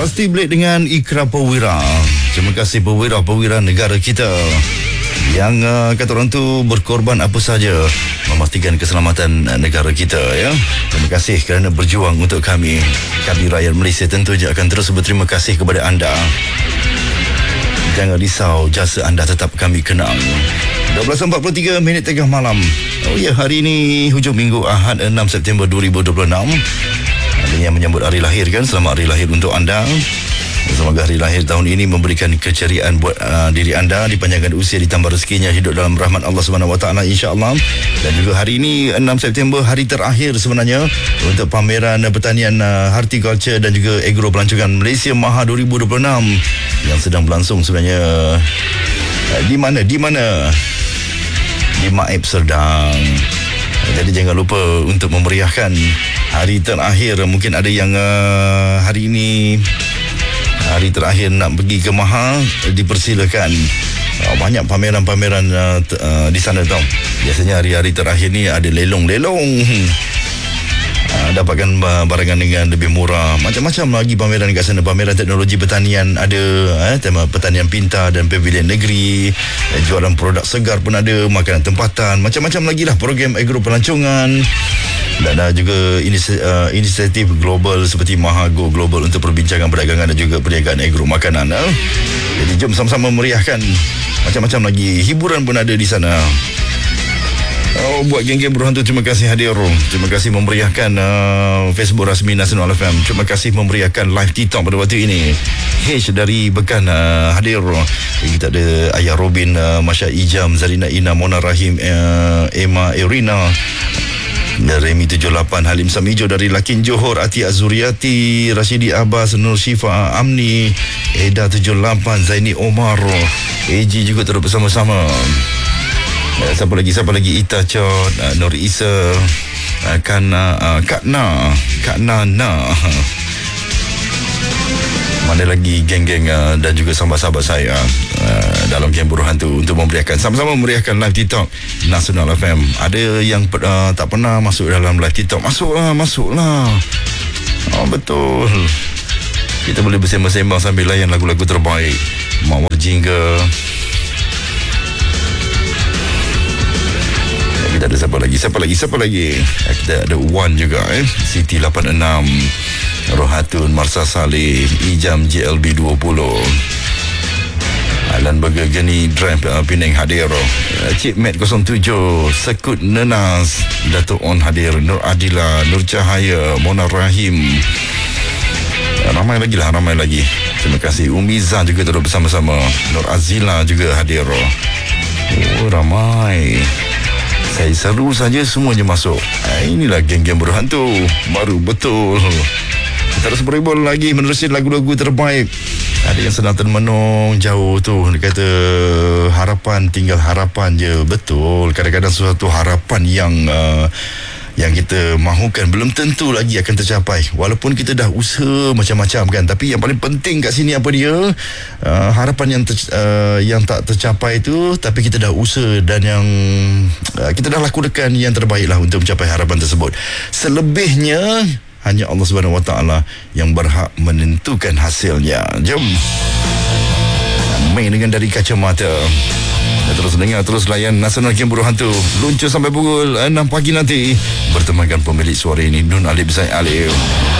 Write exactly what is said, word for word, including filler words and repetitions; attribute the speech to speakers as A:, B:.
A: Pasti Blake dengan Ikra Perwira. Terima kasih perwira-perwira negara kita yang uh, kata orang tu berkorban apa saja memastikan keselamatan uh, negara kita, ya. Terima kasih kerana berjuang untuk kami. Kami rakyat Malaysia tentu je akan terus berterima kasih kepada anda. Jangan risau, jasa anda tetap kami kenang. dua belas empat puluh tiga minit tengah malam. Oh ya, hari ini hujung minggu Ahad enam September dua ribu dua puluh enam. Ada yang menyambut hari lahir kan? Selamat hari lahir untuk anda. Semoga hari lahir tahun ini memberikan keceriaan buat uh, diri anda, dipanjangkan usia, ditambah rezekinya, hidup dalam rahmat Allah Subhanahu Wa Taala insya-Allah. Dan juga hari ini enam September, hari terakhir sebenarnya untuk pameran pertanian uh, horticulture dan juga agro pelancongan Malaysia Maha dua ribu dua puluh enam yang sedang berlangsung sebenarnya uh, di mana? Di mana? Di Maib Serdang. Jadi jangan lupa untuk memeriahkan hari terakhir. Mungkin ada yang uh, hari ini hari terakhir nak pergi ke Maha, dipersilakan. Uh, banyak pameran-pameran uh, t- uh, di sana tau. Biasanya hari-hari terakhir ni ada lelong-lelong. Uh, dapatkan uh, barangan dengan lebih murah. Macam-macam lagi pameran kat sana. Pameran teknologi pertanian ada, eh, tema pertanian pintar dan pavilion negeri. Eh, jualan produk segar pun ada, makanan tempatan, macam-macam lagi lah program agro pelancongan. Dan ada juga inis- uh, inisiatif global seperti Mahago Global untuk perbincangan perdagangan dan juga perniagaan agro makanan. Eh. Jadi jom sama-sama meriahkan. Macam-macam lagi hiburan pun ada di sana. Oh, buat geng-geng berhantu, terima kasih hadir. Terima kasih memeriahkan uh, Facebook rasmi Nasional F M. Terima kasih memeriahkan live TikTok pada waktu ini. H dari Bekan uh, hadir. Kita ada Ayah Robin, uh, Masya Ijam, Zarina Ina, Mona Rahim, uh, Emma Irina, Remi tujuh lapan, Halim Samijo dari Lakin Johor, Ati Azuriati, Rashidi Abbas, Nur Syifa Amni, Eda tujuh lapan, Zaini Omar, A G juga terus bersama-sama. Uh, siapa lagi? Siapa lagi? Ita Chot, uh, Nur Isa, uh, Kana, uh, Kak Na, Kak Na Na. Mana lagi geng-geng uh, dan juga sahabat-sahabat saya uh, dalam geng buruh hantu untuk memeriahkan, sama-sama memeriahkan live TikTok Nasional F M. Ada yang uh, tak pernah masuk dalam live TikTok, masuklah, masuklah. Oh, betul. Kita boleh bersembang-sembang sambil layan lagu-lagu terbaik. Mawar Jingga. Kita ada siapa lagi? Siapa lagi? Siapa lagi? Kita ada Wan juga, eh. Siti lapan enam, Rohatun, Marsa Saleh, Ijam J L B dua puluh, Alan Burger Geni Drive, uh, Penang hadir. uh, Cik Mat kosong tujuh, Sekut Nenas, Datuk On hadir, Nur Adila, Nur Cahaya, Mona Rahim, uh, ramai lagi lah, ramai lagi. Terima kasih. Umiza juga terus bersama-sama. Nur Azila juga hadir. Oh, ramai. Saya seru saja semuanya masuk. Ha, inilah geng-geng berhantu baru betul. Kita terus beribul lagi menerusi lagu-lagu terbaik. Ada yang sedang termenung jauh tu, dia kata harapan tinggal harapan je. Betul, kadang-kadang suatu harapan yang uh, yang kita mahukan belum tentu lagi akan tercapai, walaupun kita dah usaha macam-macam kan. Tapi yang paling penting kat sini apa dia, uh, harapan yang ter, uh, yang tak tercapai tu, tapi kita dah usaha dan yang uh, kita dah lakukan yang terbaik lah untuk mencapai harapan tersebut. Selebihnya hanya Allah Subhanahu Wa Taala yang berhak menentukan hasilnya. Jom main dengan dari kacamata. Terus dengar, terus layan Nasional Game Buruh Hantu. Luncur sampai pukul enam pagi nanti. Bertemankan pemilik suara ini, Nun Alif Zaid Alif.